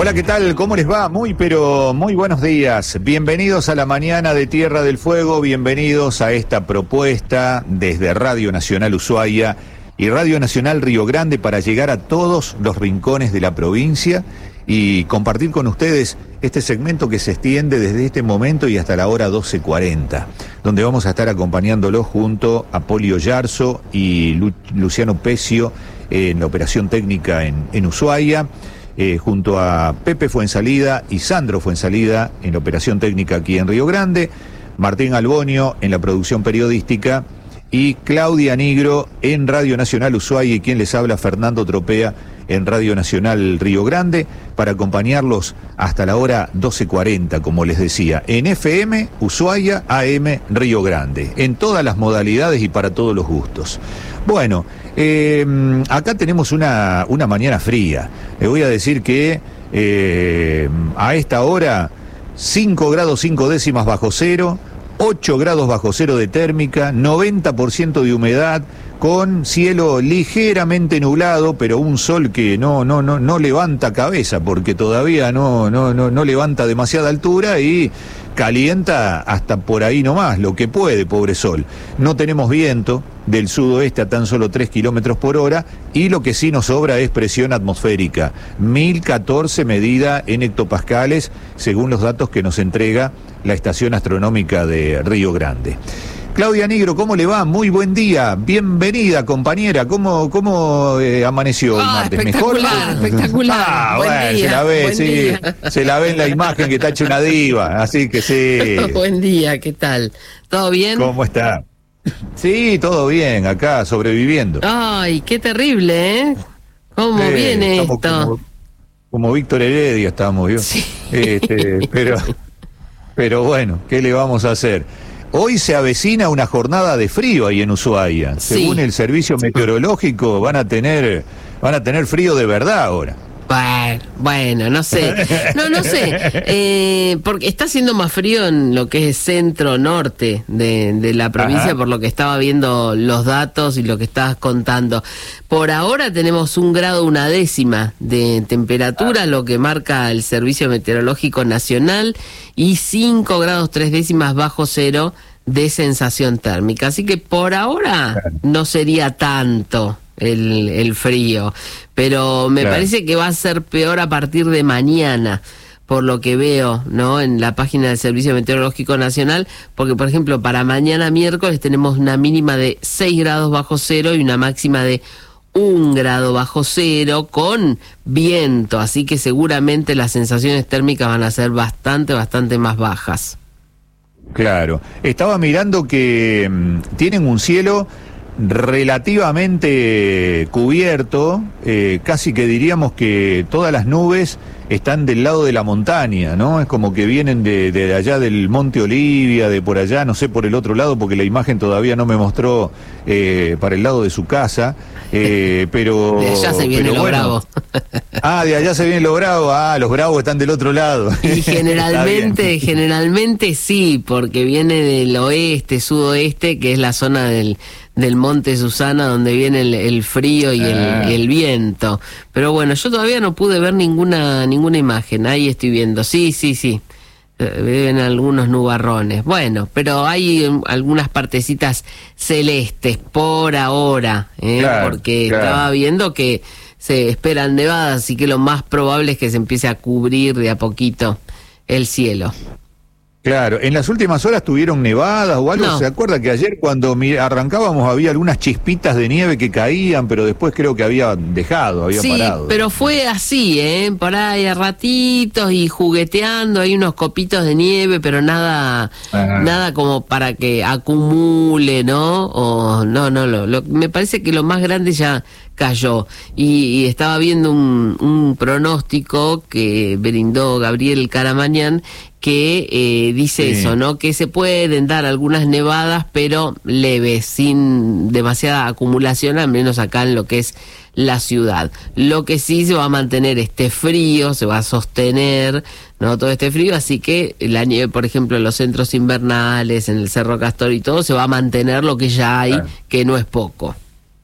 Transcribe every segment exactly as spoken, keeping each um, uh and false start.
Hola, ¿qué tal? ¿Cómo les va? Muy, pero muy buenos días. Bienvenidos a la mañana de Tierra del Fuego, bienvenidos a esta propuesta desde Radio Nacional Ushuaia y Radio Nacional Río Grande para llegar a todos los rincones de la provincia y compartir con ustedes este segmento que se extiende desde este momento y hasta la hora doce cuarenta, donde vamos a estar acompañándolos junto a Polio Yarzo y Lu- Luciano Pecio en la operación técnica en, en Ushuaia. Eh, junto a Pepe Fuensalida y Sandro Fuensalida en la operación técnica aquí en Río Grande, Martín Albonio en la producción periodística y Claudia Nigro en Radio Nacional Ushuaia y quien les habla, Fernando Tropea, en Radio Nacional Río Grande, para acompañarlos hasta la hora doce cuarenta, como les decía, en F M, Ushuaia, A M, Río Grande, en todas las modalidades y para todos los gustos. Bueno, eh, acá tenemos una, una mañana fría. Le voy a decir que eh, a esta hora cinco grados cinco décimas bajo cero, ocho grados bajo cero de térmica, noventa por ciento de humedad, con cielo ligeramente nublado, pero un sol que no no no no levanta cabeza porque todavía no no no no levanta demasiada altura y calienta hasta por ahí nomás, lo que puede, pobre sol. No tenemos viento del sudoeste a tan solo tres kilómetros por hora y lo que sí nos sobra es presión atmosférica, mil catorce medida en hectopascales, según los datos que nos entrega la estación astronómica de Río Grande. Claudia Nigro, ¿cómo le va? Muy buen día, bienvenida compañera, ¿cómo, cómo eh, amaneció el ah, martes? Espectacular, ¿Mejor? espectacular. Ah, buen bueno, día, se la ve, buen sí, día. se la ve en la imagen que está hecha una diva, así que sí. Buen día, ¿qué tal? ¿Todo bien? ¿Cómo está? Sí, todo bien, acá sobreviviendo. Ay, qué terrible, ¿eh? ¿Cómo Eh, viene estamos esto? Como, como Víctor Heredia estamos, ¿vio? Sí. Este, pero, pero bueno, ¿qué le vamos a hacer? Hoy se avecina una jornada de frío ahí en Ushuaia. Sí. Según el servicio meteorológico, van a tener, van a tener frío de verdad ahora. Bueno, bueno, no sé. No, no sé. Eh, porque está haciendo más frío en lo que es centro-norte de, de la provincia, Ajá. por lo que estaba viendo los datos y lo que estabas contando. Por ahora tenemos un grado, una décima de temperatura, lo que marca el Servicio Meteorológico Nacional, y cinco grados, tres décimas bajo cero de sensación térmica. Así que por ahora Claro. no sería tanto el, el frío, pero me Claro. parece que va a ser peor a partir de mañana, por lo que veo, ¿no?, en la página del Servicio Meteorológico Nacional, porque por ejemplo para mañana miércoles tenemos una mínima de seis grados bajo cero y una máxima de un grado bajo cero con viento, así que seguramente las sensaciones térmicas van a ser bastante, bastante más bajas. Claro. Estaba mirando que mm, tienen un cielo relativamente cubierto, eh, casi que diríamos que todas las nubes están del lado de la montaña, ¿no? Es como que vienen de, de allá del Monte Olivia, de por allá, no sé por el otro lado, porque la imagen todavía no me mostró eh, para el lado de su casa, eh, pero... De allá se viene pero lo bueno. bravo. Ah, de allá se viene lo bravo, ah, los bravos están del otro lado. Y Está generalmente, bien. generalmente sí, porque viene del oeste, sudoeste, que es la zona del, del Monte Susana, donde viene el, el frío y el, Ah. el viento. Pero bueno, yo todavía no pude ver ninguna ninguna imagen. Ahí estoy viendo. Sí, sí, sí. Eh, Ven algunos nubarrones. Bueno, pero hay um, algunas partecitas celestes por ahora, ¿eh? Claro, porque claro. estaba viendo que se esperan nevadas, así que lo más probable es que se empiece a cubrir de a poquito el cielo. Claro, en las últimas horas tuvieron nevadas o algo. No. ¿Se acuerda que ayer cuando mi- arrancábamos había algunas chispitas de nieve que caían, pero después creo que había dejado, había Sí, parado? pero fue así, ¿eh? Por ahí a ratitos y jugueteando, hay unos copitos de nieve, pero nada Ajá. nada como para que acumule, ¿no? O no, no, lo, lo- me parece que lo más grande ya cayó. Y, y estaba viendo un, un pronóstico que brindó Gabriel Caramañán, que eh, dice Sí. eso, ¿no? Que se pueden dar algunas nevadas, pero leves, sin demasiada acumulación, al menos acá en lo que es la ciudad. Lo que sí se va a mantener este frío, se va a sostener, ¿no?, todo este frío, así que la nieve, por ejemplo, en los centros invernales, en el Cerro Castor y todo, se va a mantener lo que ya hay, Claro. que no es poco.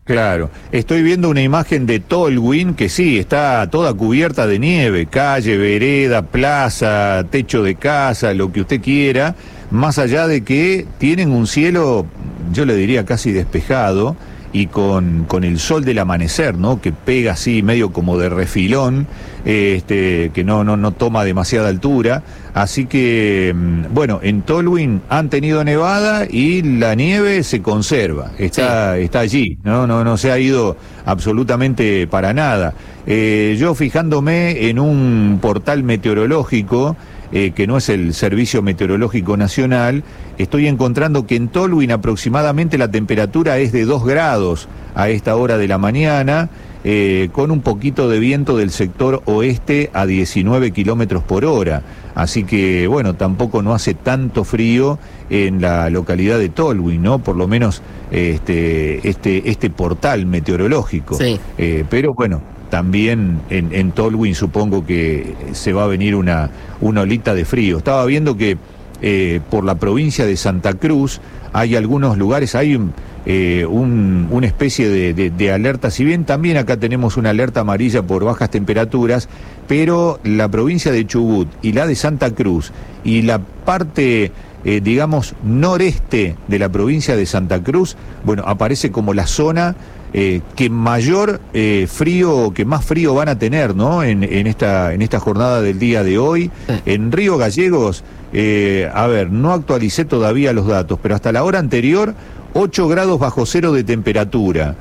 Claro, estoy viendo una imagen de Tolwyn que sí, está toda cubierta de nieve, calle, vereda, plaza, techo de casa, lo que usted quiera, más allá de que tienen un cielo, yo le diría casi despejado, y con, con el sol del amanecer, ¿no? Que pega así medio como de refilón, este, que no, no, no toma demasiada altura. Así que, bueno, en Tolwyn han tenido nevada y la nieve se conserva, está, sí. está allí, ¿no? No, no se ha ido absolutamente para nada. Eh, yo fijándome en un portal meteorológico, Eh, que no es el Servicio Meteorológico Nacional, estoy encontrando que en Tolwyn aproximadamente la temperatura es de dos grados a esta hora de la mañana, eh, con un poquito de viento del sector oeste a diecinueve kilómetros por hora. Así que, bueno, tampoco no hace tanto frío en la localidad de Tolwyn, ¿no? Por lo menos este, este, este portal meteorológico. Sí. Eh, pero bueno, también en, en Tolwyn supongo que se va a venir una, una olita de frío. Estaba viendo que eh, por la provincia de Santa Cruz hay algunos lugares, hay un, eh, un, una especie de, de, de alerta, si bien también acá tenemos una alerta amarilla por bajas temperaturas, pero la provincia de Chubut y la de Santa Cruz y la parte, eh, digamos, noreste de la provincia de Santa Cruz, bueno, aparece como la zona Eh, que mayor eh, frío, que más frío van a tener, ¿no? En, en esta en esta jornada del día de hoy. En Río Gallegos, eh, a ver, no actualicé todavía los datos, pero hasta la hora anterior, ocho grados bajo cero de temperatura.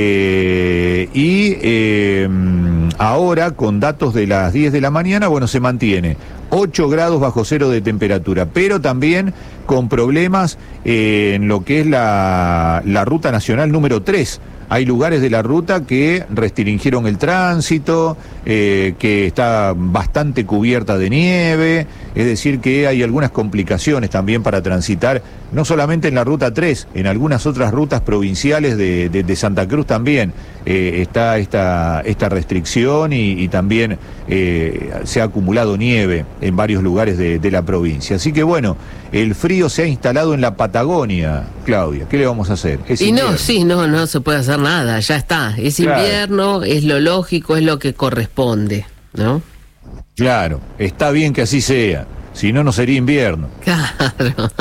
Eh, y eh, ahora, con datos de las diez de la mañana, bueno, se mantiene ocho grados bajo cero de temperatura, pero también con problemas eh, en lo que es la, la ruta nacional número tres. Hay lugares de la ruta que restringieron el tránsito, eh, que está bastante cubierta de nieve, es decir que hay algunas complicaciones también para transitar, no solamente en la ruta tres, en algunas otras rutas provinciales de, de, de Santa Cruz también eh, está esta, esta restricción y, y también eh, se ha acumulado nieve en varios lugares de, de la provincia. Así que bueno, el frío se ha instalado en la Patagonia, Claudia, ¿qué le vamos a hacer? Es y invierno. no, sí, no, no se puede hacer nada, ya está, es Claro. invierno, es lo lógico, es lo que corresponde, ¿no? Claro, está bien que así sea, si no, no sería invierno, Claro.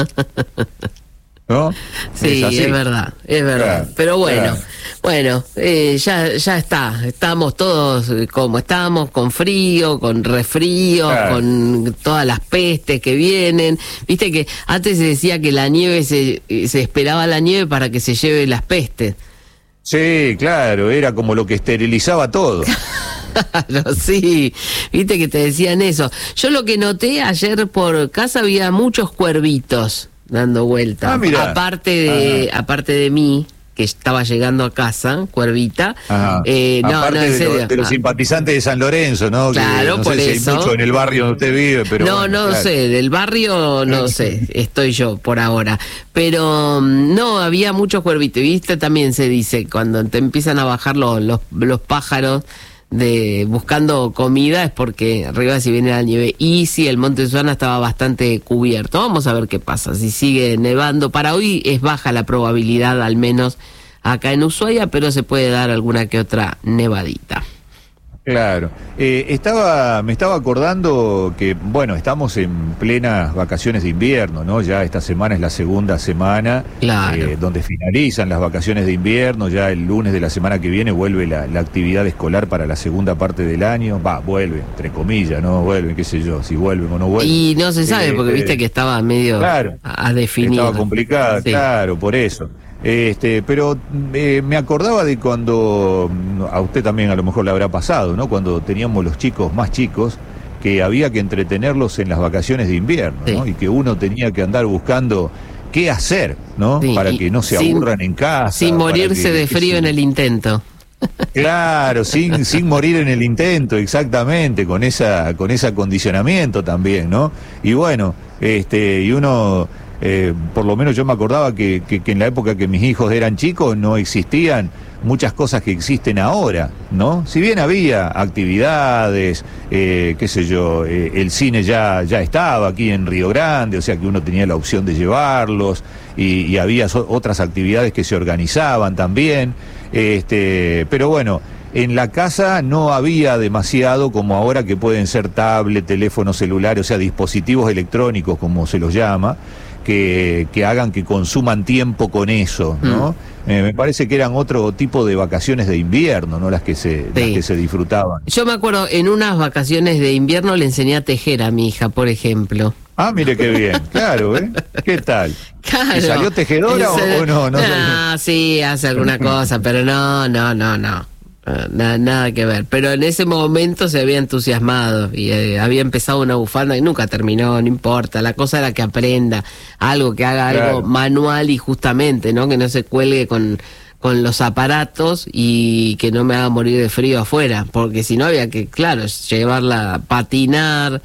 ¿no? Sí, es, es verdad, es verdad. Claro, Pero bueno, claro. bueno, eh, ya, ya está. Estamos todos eh, como estamos, con frío, con resfrío, Claro. con todas las pestes que vienen. Viste que antes se decía que la nieve se, se esperaba la nieve para que se lleve las pestes. Sí, claro, era como lo que esterilizaba todo. Claro, sí, viste que te decían eso. Yo lo que noté ayer por casa había muchos cuervitos dando vueltas. Ah, mirá. Aparte de, ah. aparte de mí, que estaba llegando a casa, cuervita. Eh, no, Aparte no, en de, serio. lo, de los ah. simpatizantes de San Lorenzo, ¿no? Claro, que, no por sé eso. Si hay mucho en el barrio donde usted vive, pero no, bueno, no claro. sé, del barrio no sé, estoy yo por ahora. Pero no, había muchos cuervitos. Viste, también se dice, cuando te empiezan a bajar los, los, los pájaros de buscando comida es porque arriba si viene la nieve. Y sí, el Monte Susana estaba bastante cubierto. Vamos a ver qué pasa, si sigue nevando. Para hoy es baja la probabilidad, al menos acá en Ushuaia, pero se puede dar alguna que otra nevadita. Claro. Eh, estaba, me estaba acordando que, bueno, estamos en plenas vacaciones de invierno, ¿no? Ya esta semana es la segunda semana, Claro. eh, donde finalizan las vacaciones de invierno. Ya el lunes de la semana que viene vuelve la, la actividad escolar para la segunda parte del año. Va, vuelve, entre comillas, ¿no? Vuelve, qué sé yo, si vuelven o no vuelven. Y no se sabe, Eh, porque viste eh, que estaba medio claro, a, a definir. Estaba complicada, Sí. claro, por eso. Este, pero eh, me acordaba de cuando, a usted también a lo mejor le habrá pasado, ¿no? Cuando teníamos los chicos más chicos, que había que entretenerlos en las vacaciones de invierno, Sí. ¿no? Y que uno tenía que andar buscando qué hacer, ¿no? Sí, Para y que no se sin- aburran en casa. Sin para morirse que- de que frío se- en el intento. Claro, sin, sin morir en el intento, exactamente, con esa, con ese acondicionamiento también, ¿no? Y bueno, este, y uno, eh, por lo menos yo me acordaba que, que, que en la época que mis hijos eran chicos no existían muchas cosas que existen ahora, ¿no? Si bien había actividades, eh, qué sé yo, eh, el cine ya, ya estaba aquí en Río Grande, o sea que uno tenía la opción de llevarlos, y, y había so- otras actividades que se organizaban también. Este, pero bueno, en la casa no había demasiado como ahora, que pueden ser tablet, teléfonos celulares, o sea, dispositivos electrónicos, como se los llama, que, que hagan que consuman tiempo con eso, ¿no? Mm. Eh, me parece que eran otro tipo de vacaciones de invierno, ¿no? Las que se, sí. las que se disfrutaban. Yo me acuerdo, en unas vacaciones de invierno le enseñé a tejer a mi hija, por ejemplo. Ah, mire qué bien, claro, ¿eh? ¿Qué tal? Claro. ¿Y salió tejedora o, o no? No, no sí, hace alguna cosa, pero no, no, no, no. Nada, nada que ver, pero en ese momento se había entusiasmado y eh, había empezado una bufanda y nunca terminó, no importa, la cosa era que aprenda algo, que haga claro. algo manual y justamente, ¿no? Que no se cuelgue con, con los aparatos y que no me haga morir de frío afuera, porque si no había que, claro, llevarla a patinar.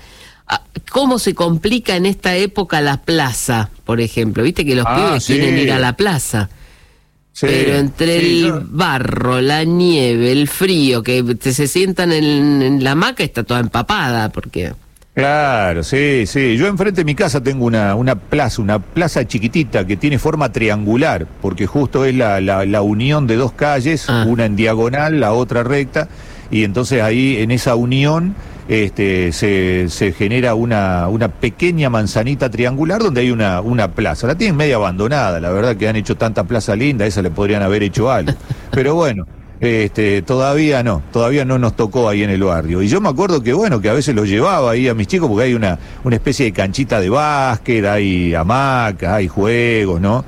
¿Cómo se complica en esta época la plaza, por ejemplo? Viste que los ah, pibes sí. quieren ir a la plaza. Sí, pero entre sí, el yo... barro, la nieve, el frío, que te, se sientan en, en la hamaca, está toda empapada, porque... Claro, sí, sí. Yo enfrente de mi casa tengo una, una plaza, una plaza chiquitita que tiene forma triangular, porque justo es la, la, la unión de dos calles, ah. una en diagonal, la otra recta, y entonces ahí en esa unión... Este, se, se genera una, una pequeña manzanita triangular donde hay una, una plaza. La tienen media abandonada, la verdad que han hecho tanta plaza linda, esa le podrían haber hecho algo. Pero bueno, este, todavía no, todavía no nos tocó ahí en el barrio. Y yo me acuerdo que bueno, que a veces los llevaba ahí a mis chicos porque hay una, una especie de canchita de básquet, hay hamacas, hay juegos, ¿no?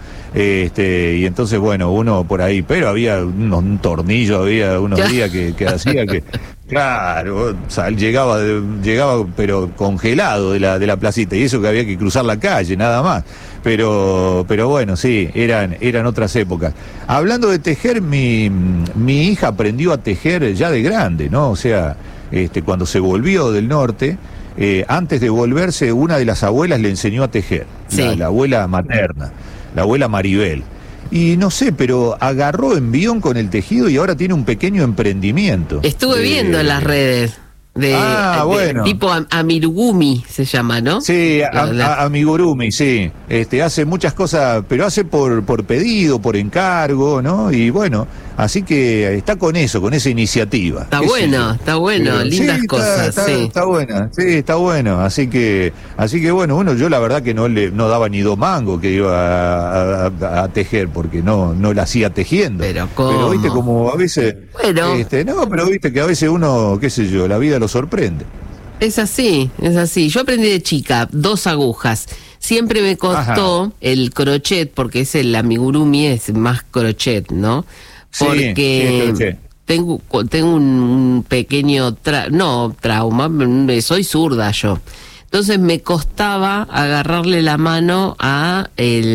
Este, y entonces bueno, uno por ahí, pero había unos, un tornillo, había unos días que, que hacía que... Claro, o sea, llegaba, llegaba pero congelado de la de la placita, y eso que había que cruzar la calle, nada más. Pero pero bueno, sí, eran eran otras épocas. Hablando de tejer, mi mi hija aprendió a tejer ya de grande, ¿no? O sea, este cuando se volvió del norte, eh, antes de volverse, una de las abuelas le enseñó a tejer, sí. la, la abuela materna, la abuela Maribel. Y no sé, pero agarró envión con el tejido y ahora tiene un pequeño emprendimiento. Estuve de... viendo en las redes. De, ah, de, bueno. Tipo amigurumi se llama, ¿no? Sí, a, la... a, amigurumi, sí. Este, hace muchas cosas, pero hace por, por pedido, por encargo, ¿no? Y bueno, así que está con eso, con esa iniciativa. Está bueno, sí, está bueno, pero, lindas sí, cosas, está, sí. Está, está buena, sí, está bueno. Así que, así que bueno, uno, yo la verdad que no le, no daba ni dos mangos que iba a, a, a tejer, porque no, no la hacía tejiendo. Pero ¿cómo? Pero viste como a veces, bueno. este, no, pero viste que a veces uno, qué sé yo, la vida lo sorprende. Es así, es así. Yo aprendí de chica, dos agujas. Siempre me costó Ajá. el crochet, porque es el amigurumi, es más crochet, ¿no? Porque sí, sí, tengo, tengo un, un pequeño, tra no, trauma, soy zurda yo. Entonces me costaba agarrarle la mano a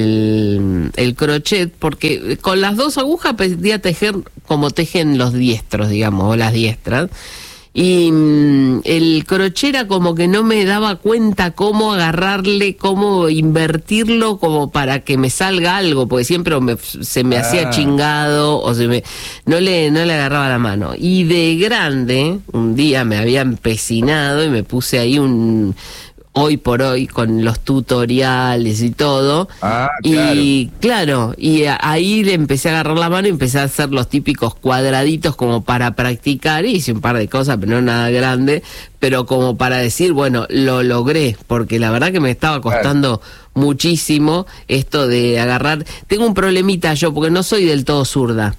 el, el crochet, porque con las dos agujas podía tejer como tejen los diestros, digamos, o las diestras. Y mmm, el crochet era como que no me daba cuenta cómo agarrarle, cómo invertirlo como para que me salga algo, porque siempre me, se me ah. hacía chingado o se me no le no le agarraba la mano. Y de grande, un día me había empecinado y me puse ahí un... hoy por hoy con los tutoriales y todo, ah, y claro, y ahí le empecé a agarrar la mano y empecé a hacer los típicos cuadraditos como para practicar, y hice un par de cosas, pero no nada grande, pero como para decir, bueno, lo logré, porque la verdad que me estaba costando claro. muchísimo esto de agarrar. Tengo un problemita yo, porque no soy del todo zurda.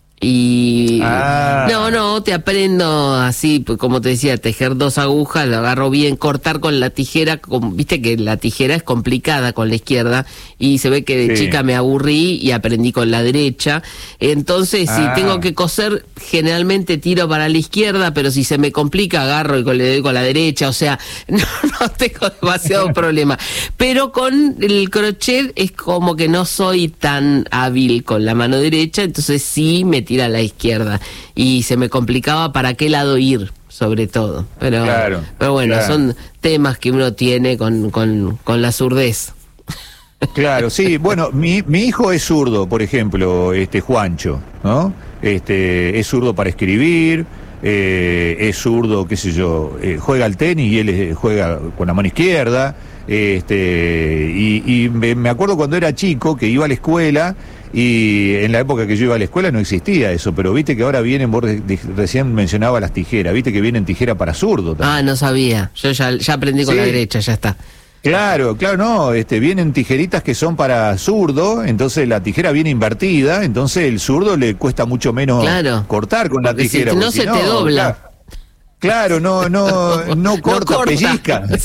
Y ah. no, no, te aprendo así, pues, como te decía, tejer dos agujas, lo agarro bien, cortar con la tijera, con, viste que la tijera es complicada con la izquierda, y se ve que de sí. chica me aburrí y aprendí con la derecha. Entonces, ah. si tengo que coser, generalmente tiro para la izquierda, pero si se me complica, agarro y le doy con la derecha, o sea, no, no tengo demasiado problema. Pero con el crochet es como que no soy tan hábil con la mano derecha, entonces sí me ir a la izquierda y se me complicaba para qué lado ir, sobre todo, pero claro, pero bueno, claro. son temas que uno tiene con, con, con la zurdez. Claro, sí, bueno, mi, mi hijo es zurdo, por ejemplo, este Juancho, ¿no? Este, es zurdo para escribir, eh, es zurdo, qué sé yo, eh, juega al tenis y él eh, juega con la mano izquierda, este, y, y me, me acuerdo cuando era chico que iba a la escuela y en la época que yo iba a la escuela no existía eso, pero viste que ahora vienen, vos recién mencionaba las tijeras, viste que vienen tijeras para zurdo también. Ah, no sabía, yo ya, ya aprendí con sí. la derecha, ya está. Claro, claro, no, este, vienen tijeritas que son para zurdo, entonces la tijera viene invertida, entonces el zurdo le cuesta mucho menos claro, cortar con la tijera. Si no se no, te dobla. Claro, claro, no, no, no corta, no corta. Pellizca. Sí.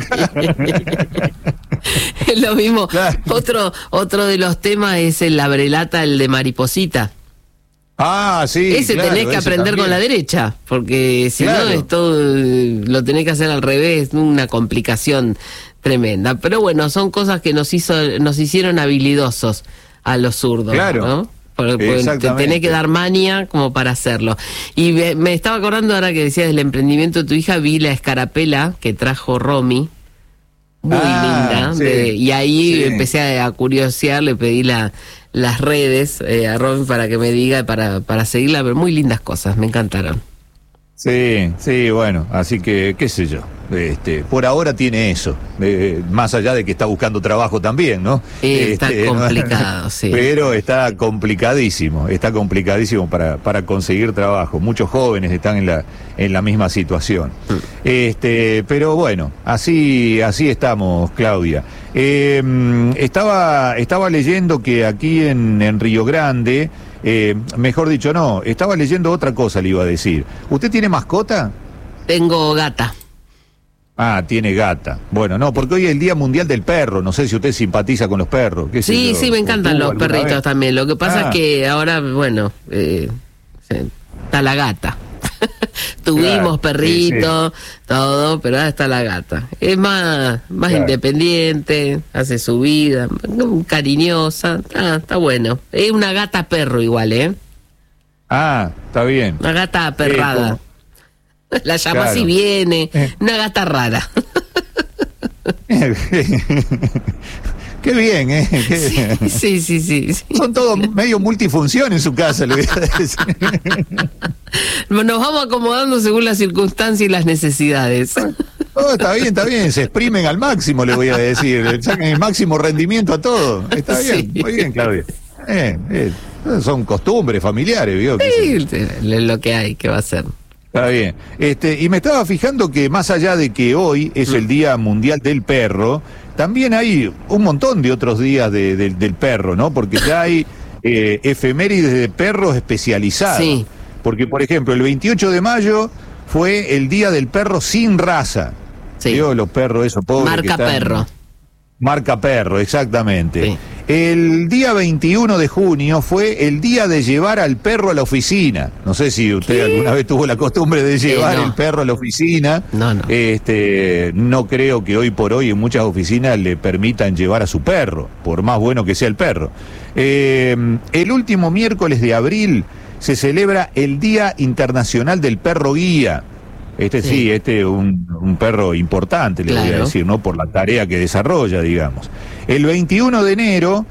Es lo mismo. Claro. Otro, otro de los temas es el abrelata, el de mariposita. Ah, sí. Ese claro, tenés que aprender también. Con la derecha, porque si claro. no, es todo, lo tenés que hacer al revés, una complicación tremenda. Pero bueno, son cosas que nos hizo, nos hicieron habilidosos a los zurdos, claro. ¿no? Porque te tenés que dar maña como para hacerlo. Y me, me estaba acordando ahora que decías del emprendimiento de tu hija, vi la escarapela que trajo Romy, muy ah, linda, sí, de, y ahí sí. empecé a, a curiosear, le pedí la, las redes eh, a Romy para que me diga, para, para seguirla, pero muy lindas cosas, me encantaron. Sí, sí, bueno, así que, qué sé yo, este, por ahora tiene eso, eh, más allá de que está buscando trabajo también, ¿no? Está este, complicado, ¿no? Sí. Pero está complicadísimo, está complicadísimo para, para conseguir trabajo, muchos jóvenes están en la, en la misma situación. Mm. Este, pero bueno, así, así estamos, Claudia. Eh, estaba, estaba leyendo que aquí en, en Río Grande, Eh, mejor dicho, no, estaba leyendo otra cosa, le iba a decir. ¿Usted tiene mascota? Tengo gata. Ah, tiene gata. Bueno, no, porque hoy es el Día Mundial del Perro. No sé si usted simpatiza con los perros. ¿Qué sí, sí, me encantan los perritos vez? También. Lo que pasa ah. es que ahora, bueno, eh, está la gata. Tuvimos claro, perrito, sí, sí. todo, pero ahora está la gata. Es más, más claro. independiente, hace su vida, cariñosa, ah, está bueno. Es una gata perro igual, ¿eh? Ah, está bien. Una gata aperrada. Eh, la llamas claro. y viene, eh. una gata rara. Qué bien, ¿eh? Qué sí, bien. Sí, sí, sí, sí. Son todos medio multifunción en su casa, le voy a decir. Nos vamos acomodando según las circunstancias y las necesidades. Oh, está bien, está bien, se exprimen al máximo, le voy a decir. Le sacan el máximo rendimiento a todo. Está bien, sí. Muy bien, Claudia. Eh, eh, son costumbres familiares, ¿vio? Sí, es lo que hay, ¿qué va a ser? Está bien. Este, y me estaba fijando que más allá de que hoy es el Día Mundial del Perro, también hay un montón de otros días de, de, del perro, ¿no? Porque ya hay eh, efemérides de perros especializados. Sí. Porque, por ejemplo, el veintiocho de mayo fue el Día del Perro sin raza. Sí. ¿Vio? Los perros, esos pobres. Marca que están... perro. Marca perro, exactamente. Sí. El día veintiuno de junio fue el día de llevar al perro a la oficina. No sé si usted ¿Qué? alguna vez tuvo la costumbre de llevar eh, no. el perro a la oficina. No, no. Este, no creo que hoy por hoy en muchas oficinas le permitan llevar a su perro, por más bueno que sea el perro. Eh, el último miércoles de abril se celebra el Día Internacional del Perro Guía. Este sí, sí este es un, un perro importante, le claro. voy a decir, ¿no? Por la tarea que desarrolla, digamos. El veintiuno de enero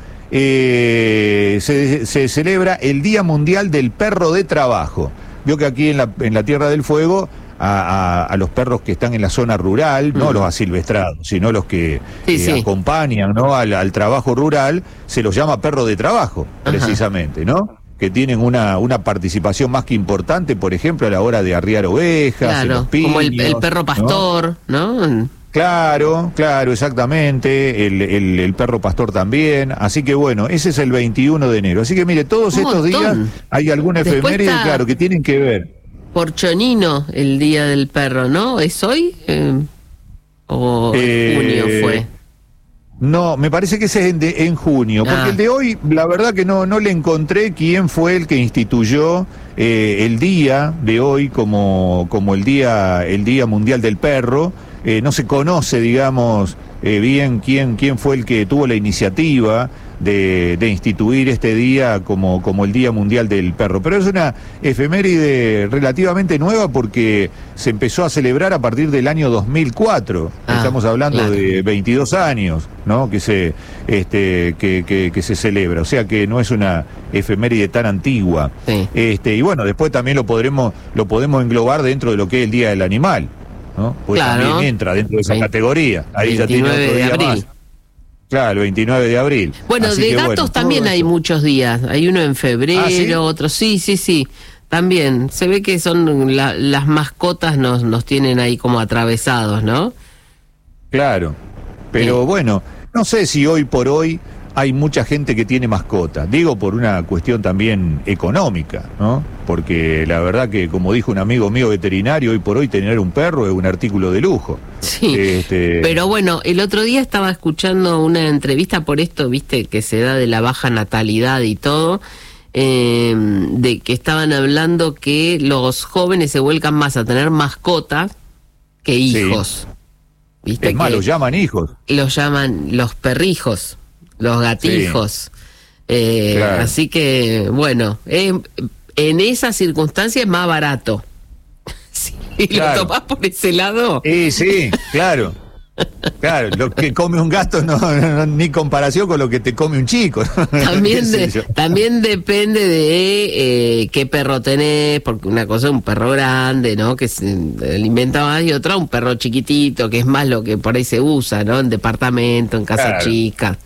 eh, se, se celebra el Día Mundial del Perro de Trabajo. Vio que aquí en la, en la Tierra del Fuego a, a, a los perros que están en la zona rural, mm. no los asilvestrados, sino los que sí, eh, sí. acompañan, ¿no? al, al trabajo rural, se los llama perro de trabajo, Ajá. precisamente, ¿no? Que tienen una, una participación más que importante, por ejemplo, a la hora de arriar ovejas, claro, en los piños, como el, el perro pastor, ¿no? ¿no? Claro, claro, exactamente, el, el, el perro pastor también, así que bueno, ese es el veintiuno de enero, así que mire, todos estos días hay alguna efeméride, claro, que tienen que ver. Porchonino, el Día del Perro, ¿no? ¿Es hoy? Eh, ¿O eh, junio fue? No, me parece que ese es en, de, en junio, porque ah. el de hoy, la verdad que no, no le encontré quién fue el que instituyó eh, el día de hoy como, como el día, el Día Mundial del Perro. Eh, no se conoce, digamos, eh, bien quién, quién fue el que tuvo la iniciativa de, de instituir este día como, como el Día Mundial del Perro. Pero es una efeméride relativamente nueva porque se empezó a celebrar a partir del año dos mil cuatro. Ah, Estamos hablando claro. de veintidós años, ¿no? Que se, este, que, que, que se celebra. O sea que no es una efeméride tan antigua. Sí. Este, y bueno, después también lo podremos, lo podemos englobar dentro de lo que es el Día del Animal, ¿no? Pues claro. también entra dentro de esa categoría. Ahí ya tiene otro día más. Claro, el veintinueve de abril. Bueno, Así de que, gatos bueno, también hay esto. muchos días. Hay uno en febrero, ¿Ah, sí? otro, sí, sí, sí. También, se ve que son la, las mascotas nos, nos tienen ahí como atravesados, ¿no? Claro, pero Sí. bueno, no sé si hoy por hoy hay mucha gente que tiene mascota. Digo por una cuestión también económica, ¿no? Porque la verdad que, como dijo un amigo mío veterinario, hoy por hoy tener un perro es un artículo de lujo. Sí, Este, pero bueno, el otro día estaba escuchando una entrevista por esto, viste, que se da de la baja natalidad y todo, eh, de que estaban hablando que los jóvenes se vuelcan más a tener mascotas que Sí. hijos. ¿Viste? Es más, Que los llaman hijos. los llaman los perrijos, los gatijos. Eh, Claro. Así que, bueno, eh, en esas circunstancias es más barato. Si Claro. lo tomás por ese lado. Sí, sí, claro. Claro, lo que come un gato no, no- no- ni comparación con lo que te come un chico. También, ¿Qué sé de- yo? también depende de eh, qué perro tenés, porque una cosa es un perro grande, ¿no? Que se alimenta más, y otra un perro chiquitito, que es más lo que por ahí se usa, ¿no? En departamento, en casa Claro. chica.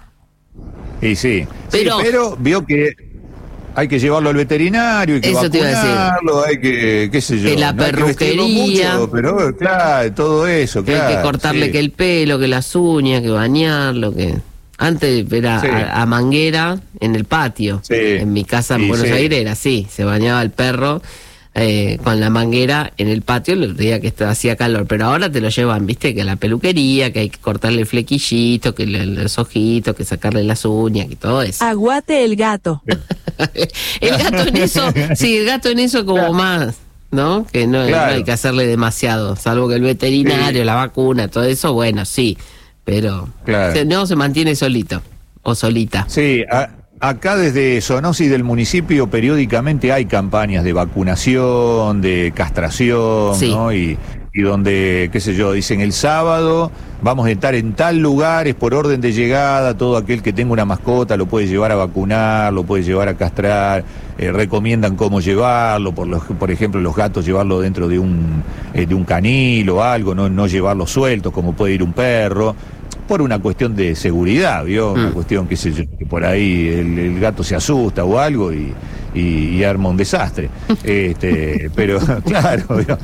Y sí, Pero- sí, pero vio que hay que llevarlo al veterinario, hay que Eso te iba a decir. vacunarlo, hay que, qué sé yo. Que la no hay que vestirlo perruquería. mucho, pero claro, todo eso, Que claro. hay que cortarle sí. que el pelo, que las uñas, que bañarlo, que... Antes era Sí. a, a manguera en el patio. Sí. En mi casa en Y Buenos sí. Aires era así, se bañaba el perro eh, con la manguera en el patio el día que esto hacía calor. Pero ahora te lo llevan, viste, que a la peluquería, que hay que cortarle el flequillito, que le- los ojitos, que sacarle las uñas, que todo eso. Aguate el gato. El gato en eso, sí, el gato en eso como más, ¿no? Que no, Claro. no hay que hacerle demasiado, salvo que el veterinario, Sí. la vacuna, todo eso, bueno, sí, pero Claro. se- no se mantiene solito o solita. Sí, a- acá desde Sonosi del municipio periódicamente hay campañas de vacunación, de castración, Sí. ¿no? Y, y donde, qué sé yo, dicen el sábado vamos a estar en tal lugar, es por orden de llegada, todo aquel que tenga una mascota lo puede llevar a vacunar, lo puede llevar a castrar, eh, recomiendan cómo llevarlo, por, los, por ejemplo los gatos llevarlo dentro de un, eh, de un canil o algo, no, no llevarlos sueltos como puede ir un perro. Por una cuestión de seguridad, ¿vio? Una Mm. cuestión, qué sé yo, que por ahí el, el gato se asusta o algo y, y, y arma un desastre. Este, pero, claro, ¿vio?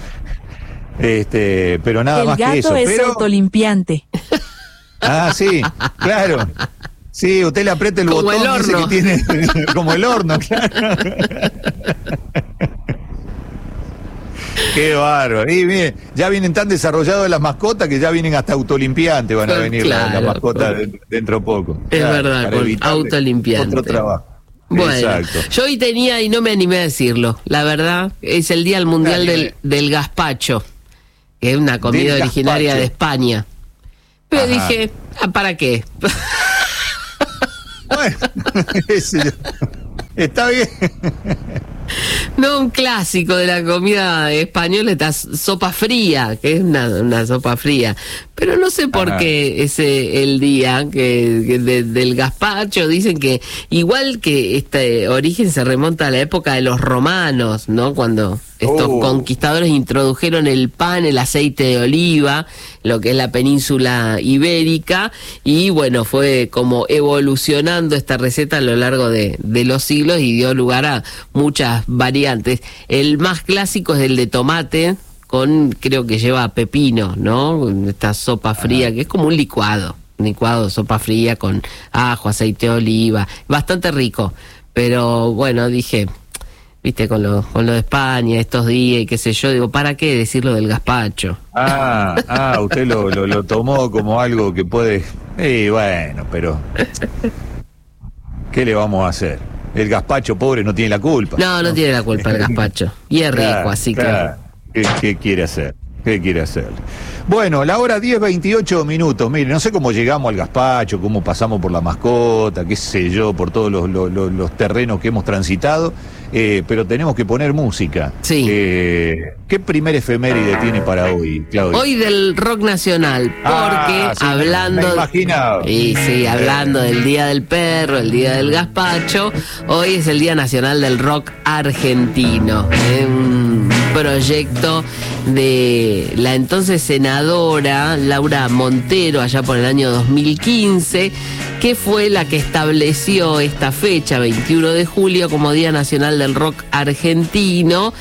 Este, pero nada El más que gato eso. es Pero, autolimpiante. ah, sí, claro. Sí, usted le aprieta el Como botón el ese horno. que tiene, como el horno, claro. Qué bárbaro. Y bien, ya vienen tan desarrollados las mascotas que ya vienen hasta autolimpiantes, van a Pues venir las claro. las mascotas de- dentro de poco. Es Claro, verdad, para con evitarle autolimpiante. Otro trabajo. Bueno, Exacto. yo hoy tenía, y no me animé a decirlo, la verdad, es el Día Mundial Dale, del, del Gazpacho, que es una comida Del originaria gazpacho. de España. Pero Ajá. dije, ¿ah, ¿para qué? Bueno, qué sé yo. Está bien. No, un clásico de la comida española, esta sopa fría, que es una, una sopa fría. Pero no sé por Ajá. qué ese el día que, que de- del gazpacho. Dicen que igual que este origen se remonta a la época de los romanos, ¿no? Cuando estos Oh. conquistadores introdujeron el pan, el aceite de oliva, lo que es la península ibérica, y bueno, fue como evolucionando esta receta a lo largo de, de los siglos y dio lugar a muchas variantes. El más clásico es el de tomate, con, creo que lleva pepino, ¿no? Esta sopa fría, que es como un licuado, un licuado de sopa fría con ajo, aceite de oliva, bastante rico. Pero bueno, dije, viste, con lo, con lo de España, estos días y qué sé yo, digo, ¿para qué decirlo del gazpacho? Ah, ah, usted lo, lo, lo tomó como algo que puede. Y bueno, pero. ¿Qué le vamos a hacer? El gazpacho pobre no tiene la culpa. No, no tiene la culpa el gazpacho. Y es rico, Claro, así claro. ¿Qué, qué quiere hacer? ¿Qué quiere hacer? Bueno, la hora diez, veintiocho minutos. Mire, no sé cómo llegamos al gazpacho, cómo pasamos por la mascota, qué sé yo, por todos los, los- los- los terrenos que hemos transitado, eh, pero tenemos que poner música. Sí. Eh, ¿Qué primer efeméride tiene para hoy, que... Claudio? Hoy del rock nacional, porque Ah, sí, hablando... me imaginaba. Y sí, hablando del Día del Perro, el Día del Gazpacho, hoy es el Día Nacional del Rock Argentino. Eh, un proyecto de la entonces senadora Laura Montero allá por el año dos mil quince, que fue la que estableció esta fecha, veintiuno de julio, como Día Nacional del Rock Argentino.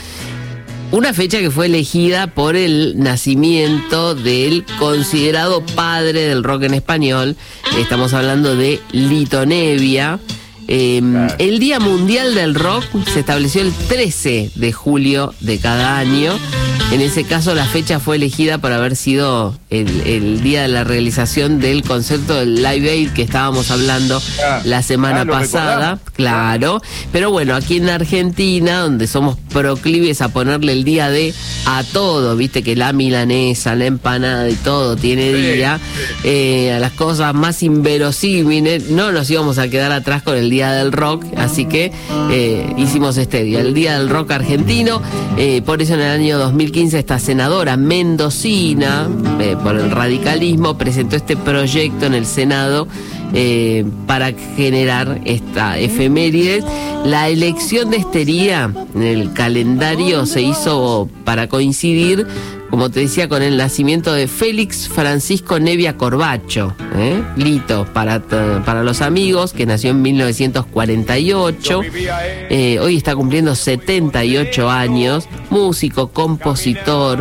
Una fecha que fue elegida por el nacimiento del considerado padre del rock en español. Estamos hablando de Lito Nebbia. Eh, claro. El Día Mundial del Rock se estableció el trece de julio de cada año. En ese caso la fecha fue elegida por haber sido el, el día de la realización del concierto del Live Aid que estábamos hablando ah, la semana ah, pasada, claro. Pero bueno, aquí en Argentina, donde somos proclives a ponerle el día de a todo, viste que la milanesa, la empanada y todo tiene día, eh, a las cosas más inverosímiles, no nos íbamos a quedar atrás con el Día del Rock, así que eh, hicimos este día, el Día del Rock Argentino. Eh, por eso en el año dos mil quince esta senadora mendocina, eh, por el radicalismo, presentó este proyecto en el Senado eh, para generar esta efeméride. La elección de este día en el calendario se hizo para coincidir, como te decía, con el nacimiento de Félix Francisco Nebbia Corbacho, ¿eh? Lito, para, para los amigos, que nació en mil novecientos cuarenta y ocho. Eh, hoy está cumpliendo setenta y ocho años, músico, compositor,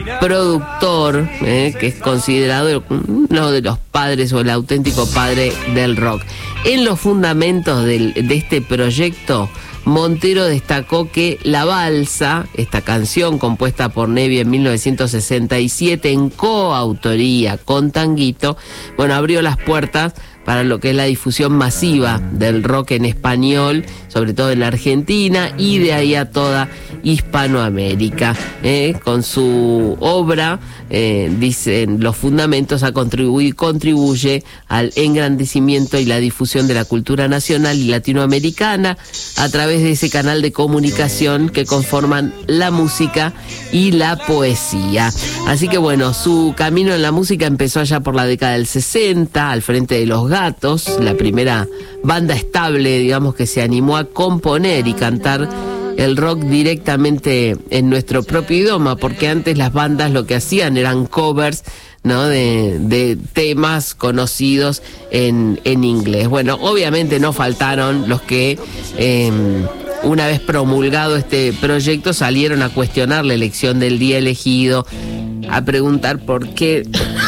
productor, ¿eh? que es considerado uno de los padres o el auténtico padre del rock. En los fundamentos del, de este proyecto, Montero destacó que La Balsa, esta canción compuesta por Nebbia en mil novecientos sesenta y siete en coautoría con Tanguito, bueno, abrió las puertas para lo que es la difusión masiva del rock en español, sobre todo en la Argentina y de ahí a toda Hispanoamérica. Eh, con su obra, eh, dicen los fundamentos, a contribuir, contribuye al engrandecimiento y la difusión de la cultura nacional y latinoamericana a través de ese canal de comunicación que conforman la música y la poesía. Así que bueno, su camino en la música empezó allá por la década del sesenta, al frente de Los Gatos, la primera banda estable, digamos, que se animó a componer y cantar el rock directamente en nuestro propio idioma, porque antes las bandas lo que hacían eran covers, ¿no? de, de temas conocidos en, en inglés. Bueno, obviamente no faltaron los que eh, una vez promulgado este proyecto salieron a cuestionar la elección del día elegido, a preguntar por qué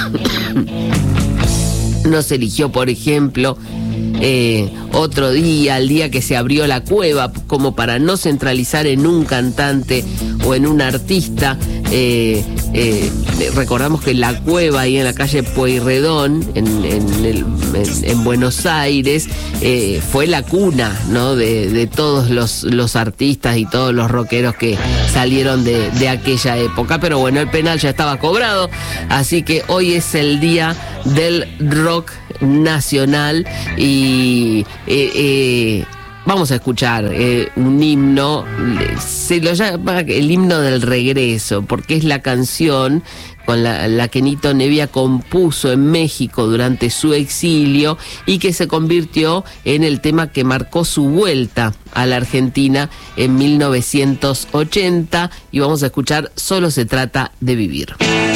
no se eligió, por ejemplo, eh, otro día, el día que se abrió la cueva, como para no centralizar en un cantante o en un artista. Eh, eh, recordamos que la cueva, ahí en la calle Pueyrredón, en, en, el, en, en Buenos Aires, eh, fue la cuna, ¿no? de, de todos los, los artistas y todos los rockeros que salieron de, de aquella época. Pero bueno, el penal ya estaba cobrado, así que hoy es el día del rock nacional y eh, eh, vamos a escuchar eh, un himno, se lo llama el himno del regreso, porque es la canción con la, la que Lito Nebbia compuso en México durante su exilio y que se convirtió en el tema que marcó su vuelta a la Argentina en mil novecientos ochenta, y vamos a escuchar Solo se trata de vivir.